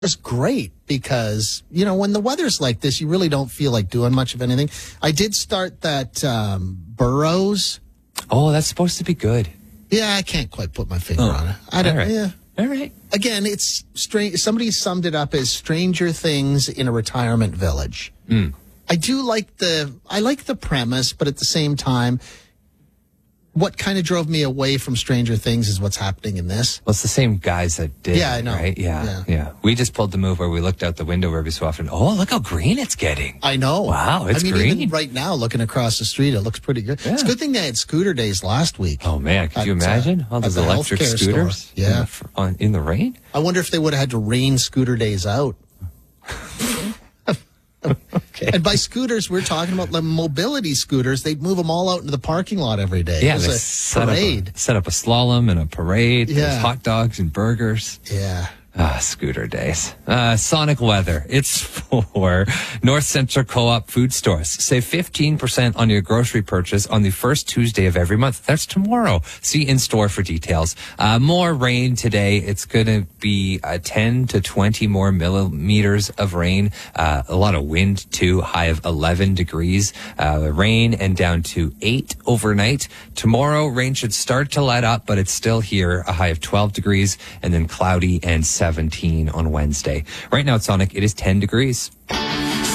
It's great because, when the weather's like this, you really don't feel like doing much of anything. I did start that Burrows. Oh, that's supposed to be good. Yeah, I can't quite put my finger on it. I don't. All right. Yeah. All right. Again, it's strange. Somebody summed it up as Stranger Things in a retirement village. I do like the premise, but at the same time, what kind of drove me away from Stranger Things is what's happening in this. Well, it's the same guys that did. Yeah, I know. Right? Yeah. We just pulled the move where we looked out the window every so often. Oh, look how green it's getting. I know. Wow, it's green. Even right now, looking across the street, it looks pretty good. Yeah. It's a good thing they had scooter days last week. Oh, man. Could you imagine all those at the electric healthcare scooters store. Yeah. in the rain? I wonder if they would have had to rain scooter days out. Okay. And by scooters, we're talking about the mobility scooters. They'd move them all out into the parking lot every day. Yeah, it they was a parade. set up a slalom and a parade. Yeah. There's hot dogs and burgers. Yeah. Scooter days. Sonic weather. It's for North Central Co-op food stores. Save 15% on your grocery purchase on the first Tuesday of every month. That's tomorrow. See in-store for details. More rain today. It's going to be 10 to 20 more millimeters of rain. A lot of wind too. High of 11 degrees. Rain and down to 8 overnight. Tomorrow, rain should start to let up, but it's still here. A high of 12 degrees and then cloudy and 17 on Wednesday. Right now at Sonic, it is 10 degrees.